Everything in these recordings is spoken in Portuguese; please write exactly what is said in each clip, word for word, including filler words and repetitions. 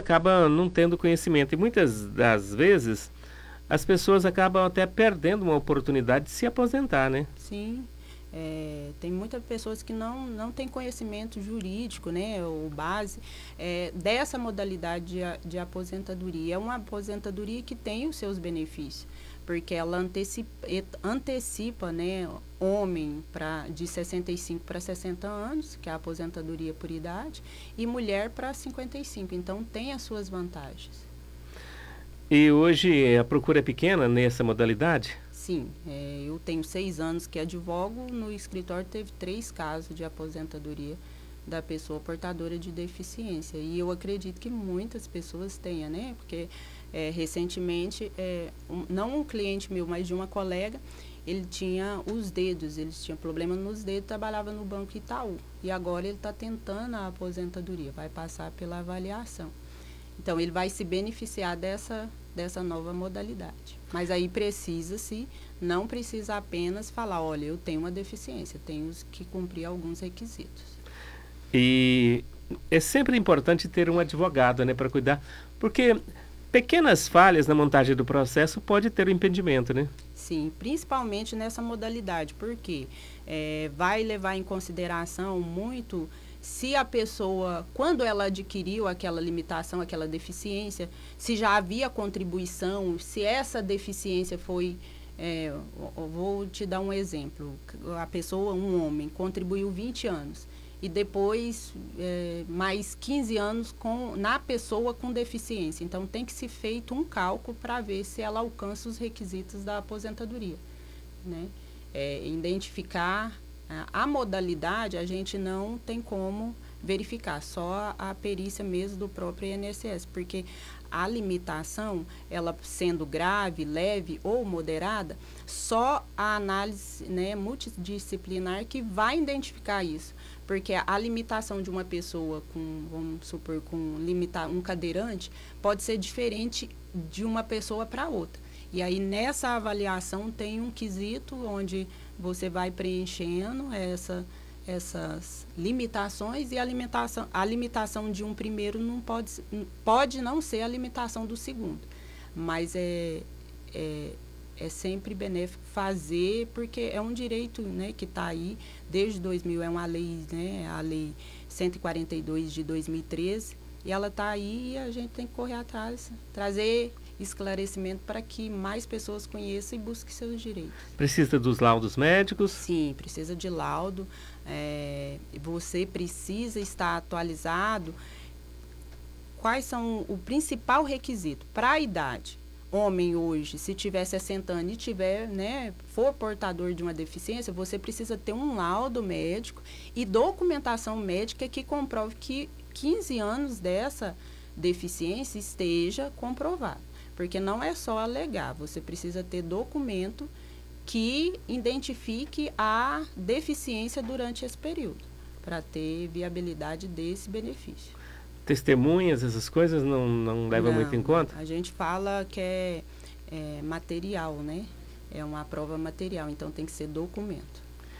acaba não tendo conhecimento. E muitas das vezes, as pessoas acabam até perdendo uma oportunidade de se aposentar, né? Sim. É, tem muitas pessoas que não, não têm conhecimento jurídico, né, ou base, é, dessa modalidade de, de aposentadoria. É uma aposentadoria que tem os seus benefícios, porque ela antecipa, antecipa né, homem pra, de sessenta e cinco para sessenta anos, que é a aposentadoria por idade, e mulher para cinquenta e cinco. Então, tem as suas vantagens. E hoje a procura é pequena nessa modalidade? Sim, é, eu tenho seis anos que advogo, no escritório teve três casos de aposentadoria da pessoa portadora de deficiência. E eu acredito que muitas pessoas tenham, né? Porque é, recentemente, é, um, não um cliente meu, mas de uma colega, ele tinha os dedos, ele tinha problema nos dedos, trabalhava no Banco Itaú. E agora ele está tentando a aposentadoria, vai passar pela avaliação. Então, ele vai se beneficiar dessa, dessa nova modalidade. Mas aí precisa-se, não precisa apenas falar, olha, eu tenho uma deficiência, tenho que cumprir alguns requisitos. E é sempre importante ter um advogado, né, para cuidar, porque pequenas falhas na montagem do processo pode ter um impedimento, né? Sim, principalmente nessa modalidade, porque é, vai levar em consideração muito se a pessoa, quando ela adquiriu aquela limitação, aquela deficiência, se já havia contribuição, se essa deficiência foi, é, vou te dar um exemplo, a pessoa, um homem, contribuiu vinte anos e depois é, mais quinze anos com, na pessoa com deficiência. Então, tem que ser feito um cálculo para ver se ela alcança os requisitos da aposentadoria, né? É, identificar a modalidade, a gente não tem como verificar, só a perícia mesmo do próprio I N S S, porque a limitação, ela sendo grave, leve ou moderada, só a análise, né, multidisciplinar que vai identificar isso, porque a limitação de uma pessoa com, vamos supor, com limita, um cadeirante, pode ser diferente de uma pessoa para outra. E aí, nessa avaliação, tem um quesito onde você vai preenchendo essa, essas limitações e a limitação, a limitação de um primeiro não pode, pode não ser a limitação do segundo. Mas é, é, é sempre benéfico fazer, porque é um direito, né, que está aí desde dois mil, é uma lei, né, a lei cento e quarenta e dois de dois mil e treze, e ela está aí e a gente tem que correr atrás, trazer esclarecimento para que mais pessoas conheçam e busquem seus direitos. Precisa dos laudos médicos? Sim, precisa de laudo. É, você precisa estar atualizado. Quais são o principal requisito? Para a idade. Homem hoje, se tiver sessenta anos e tiver, né, for portador de uma deficiência, você precisa ter um laudo médico e documentação médica que comprove que quinze anos dessa deficiência esteja comprovado. Porque não é só alegar, você precisa ter documento que identifique a deficiência durante esse período, para ter viabilidade desse benefício. Testemunhas, essas coisas não, não levam não, muito em conta? A gente fala que é, é material, né? É uma prova material, então tem que ser documento.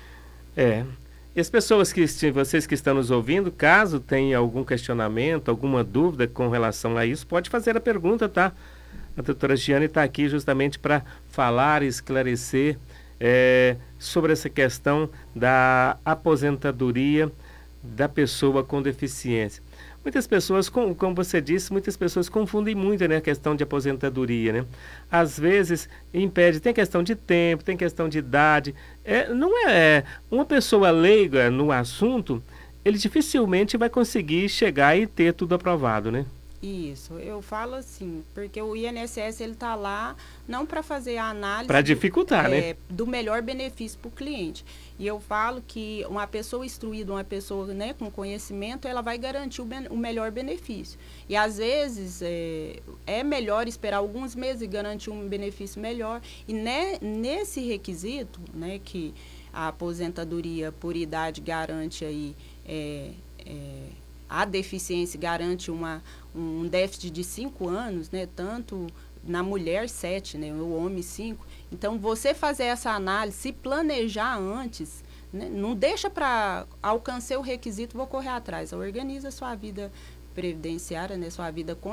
É. E as pessoas que, vocês que estão nos ouvindo, caso tenha algum questionamento, alguma dúvida com relação a isso, pode fazer a pergunta, tá? A doutora Giane está aqui justamente para falar e esclarecer é, sobre essa questão da aposentadoria da pessoa com deficiência. Muitas pessoas, como, como você disse, muitas pessoas confundem muito, né, a questão de aposentadoria, né? Às vezes impede, tem questão de tempo, tem questão de idade. É, não é uma pessoa leiga no assunto, ele dificilmente vai conseguir chegar e ter tudo aprovado, né? Isso, eu falo assim, porque o I N S S ele está lá não para fazer a análise para dificultar, do, né? É, do melhor benefício para o cliente. E eu falo que uma pessoa instruída, uma pessoa, né, com conhecimento, ela vai garantir o, ben, o melhor benefício. E às vezes é, é melhor esperar alguns meses e garantir um benefício melhor. E ne, nesse requisito, né, que a aposentadoria por idade garante aí é, é, a deficiência garante uma, um déficit de cinco anos, né? Tanto na mulher, sete, né? O homem, cinco. Então, você fazer essa análise, se planejar antes, né? Não deixa para alcançar o requisito, vou correr atrás. Organiza a sua vida previdenciária, né? Sua vida